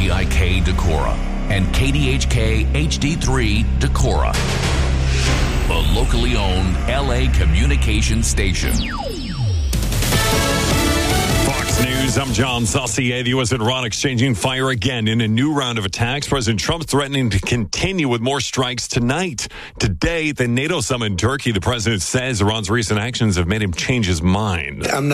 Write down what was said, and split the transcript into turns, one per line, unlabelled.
WVIK Decorah and KDHK HD3 Decorah, the locally owned LA communication station.
Fox News, I'm John Saucier. The U.S. and Iran exchanging fire again in a new round of attacks. President Trump threatening to continue with more strikes tonight. Today, at the NATO summit in Turkey, the president says Iran's recent actions have made him change his mind.